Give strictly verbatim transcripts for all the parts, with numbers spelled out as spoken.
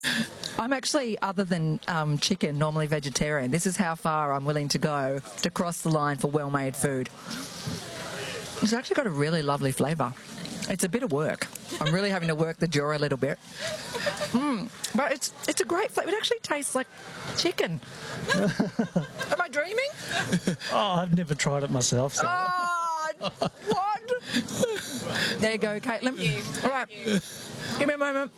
I'm actually, other than um, chicken, normally vegetarian. This is how far I'm willing to go to cross the line for well-made food. It's actually got a really lovely flavour. It's a bit of work. I'm really having to work the jaw a little bit. Mm, but it's it's a great flavour. It actually tastes like chicken. Am I dreaming? Oh, I've never tried it myself. So. Oh, what? There you go, Caitlin. All right. Give me a moment.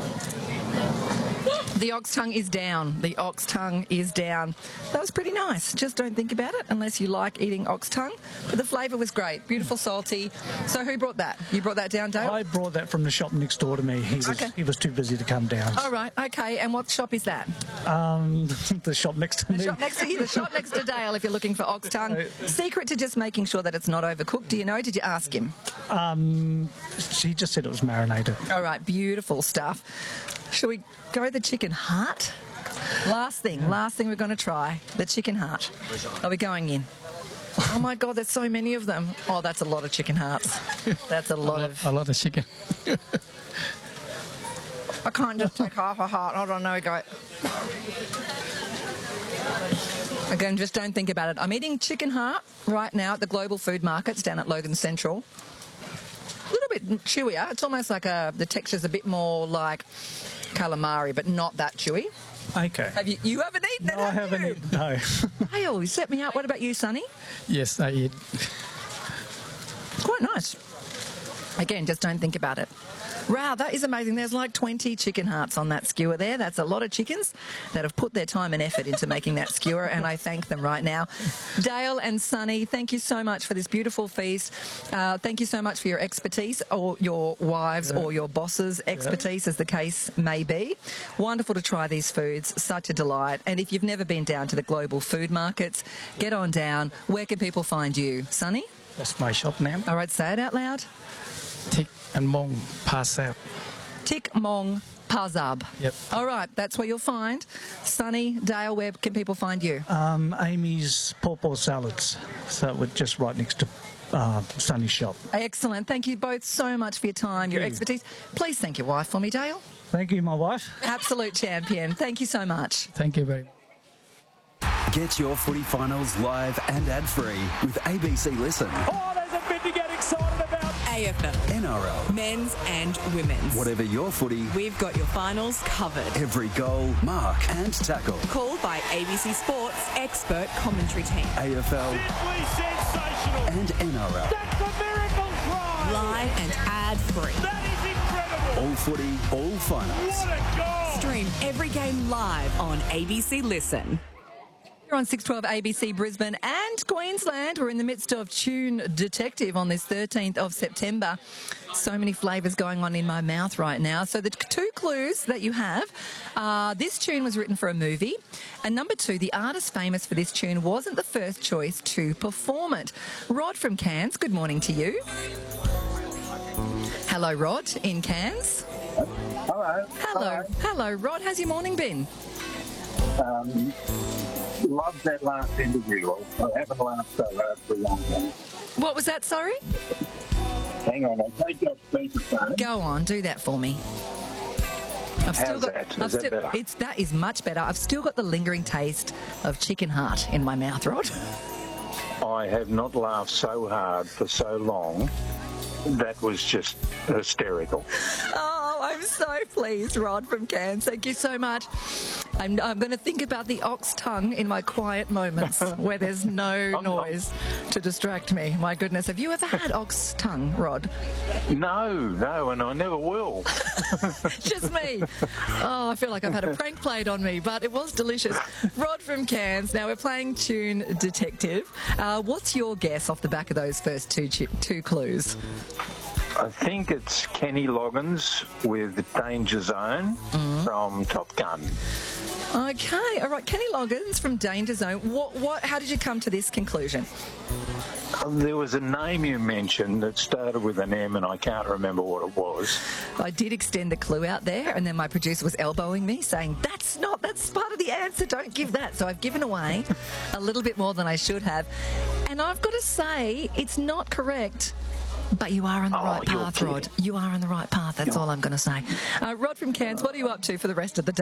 The ox tongue is down. The ox tongue is down. That was pretty nice. Just don't think about it unless you like eating ox tongue. But the flavour was great. Beautiful, salty. So who brought that? You brought that down, Dale? I brought that from the shop next door to me. He was Okay. he was too busy to come down. All right. Okay. And what shop is that? Um, the shop next to The me. shop next to you. The shop next to Dale if you're looking for ox tongue. Secret to just making sure that it's not overcooked. Do you know? Did you ask him? Um, she just said it was marinated. All right. Beautiful stuff. Shall we go the chicken heart? Last thing, last thing we're going to try, the chicken heart. Are we going in? Oh my God, there's so many of them. Oh, that's a lot of chicken hearts. That's a lot of... A lot of chicken. I can't just take half a heart. Hold on, no, we go. Again, just don't think about it. I'm eating chicken heart right now at the Global Food Markets down at Logan Central. A little bit chewier. It's almost like a, the texture's a bit more like calamari, but not that chewy. Okay. Have you? You haven't eaten it, No, I have haven't you? eaten. No. Hey, oh, you set me up. What about you, Sonny? Yes, I eat. It's quite nice. Again, just don't think about it. Wow, that is amazing. There's like twenty chicken hearts on that skewer there. That's a lot of chickens that have put their time and effort into making that skewer, and I thank them right now. Dale and Sonny, thank you so much for this beautiful feast. Uh, thank you so much for your expertise, or your wives' or your boss's expertise, as the case may be. Wonderful to try these foods. Such a delight. And if you've never been down to the Global Food Markets, get on down. Where can people find you? Sonny? That's my shop name. All right, say it out loud. Tick and Mong Pasap. Tik Mong Pazab. Yep. All right, that's where you'll find Sonny, Dale. Where can people find you? Um, Amy's pawpaw salads. So we're just right next to uh, Sunny's shop. Excellent. Thank you both so much for your time, your you. expertise. Please thank your wife for me, Dale. Thank you, my wife. Absolute champion. Thank you so much. Thank you very much. Get your footy finals live and ad-free with A B C Listen. Oh, there's a bit to get excited about. A F L, N R L. men's and women's. Whatever your footy, We've got your finals covered. every goal, mark and tackle. Called by A B C Sports expert commentary team. A F L Simply sensational. and N R L. That's a miracle try. Live and ad-free. That is incredible. All footy, all finals. What a goal. Stream every game live on A B C Listen. You're on six twelve A B C Brisbane and Queensland. We're in the midst of Tune Detective on this thirteenth of September. So many flavours going on in my mouth right now. So the two clues that you have, uh, this tune was written for a movie. And number two, the artist famous for this tune wasn't the first choice to perform it. Rod from Cairns, good morning to you. Hello, Rod in Cairns. Hello. Hello. Hello, Rod. How's your morning been? Um, loved that last interview. I haven't laughed so hard for a long time. What was that, sorry? Hang on, I'll take your speakerphone. Go on, do that for me. I've still How's got. that? Is I've that still, better? It's that is much better. I've still got the lingering taste of chicken heart in my mouth, Rod. I have not laughed so hard for so long. That was just hysterical. Oh, I'm so pleased, Rod from Cairns. Thank you so much. I'm, I'm going to think about the ox tongue in my quiet moments where there's no noise to distract me. My goodness, have you ever had ox tongue, Rod? No, no, and I never will. Just me. Oh, I feel like I've had a prank played on me, but it was delicious. Rod from Cairns. Now we're playing Tune Detective. Uh, what's your guess off the back of those first two chi- two clues? I think it's Kenny Loggins with Danger Zone from Top Gun. Okay, all right. Kenny Loggins from Danger Zone. What? What? How did you come to this conclusion? There was a name you mentioned that started with an M and I can't remember what it was. I did extend the clue out there, and then my producer was elbowing me, saying, "That's not. That's part of the answer. Don't give that." So I've given away a little bit more than I should have, and I've got to say, it's not correct. But you are on the Oh, right you're path, kidding. Rod. You are on the right path. That's all I'm going to say. Uh, Rod from Cairns, what are you up to for the rest of the day?